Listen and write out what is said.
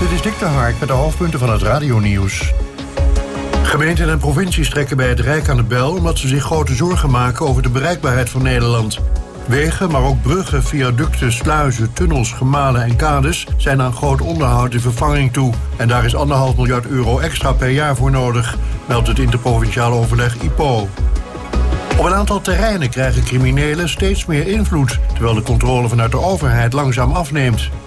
Dit is Dick de Hark met de hoofdpunten van het radionieuws. Gemeenten en provincies trekken bij het Rijk aan de bel omdat ze zich grote zorgen maken over de bereikbaarheid van Nederland. Wegen, maar ook bruggen, viaducten, sluizen, tunnels, gemalen en kades zijn aan groot onderhoud en vervanging toe. En daar is 1,5 miljard euro extra per jaar voor nodig, meldt het interprovinciaal overleg IPO. Op een aantal terreinen krijgen criminelen steeds meer invloed, terwijl de controle vanuit de overheid langzaam afneemt.